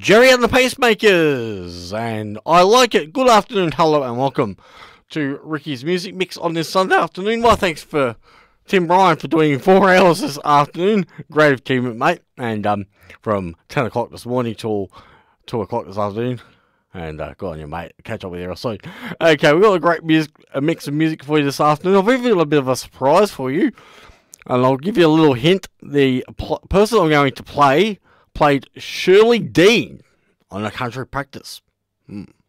Jerry and the Pacemakers, and I like it. Good afternoon, hello, and welcome to Ricky's Music Mix on this Sunday afternoon. Well, thanks for Tim Bryan for doing 4 hours this afternoon. Great achievement, mate. And from 10 o'clock this morning till 2 o'clock this afternoon. And go on, you mate. Catch up with you soon. Okay, we've got a mix of music for you this afternoon. I've even got a bit of a surprise for you. And I'll give you a little hint. The person I'm going to play played Shirley Dean on a country practice.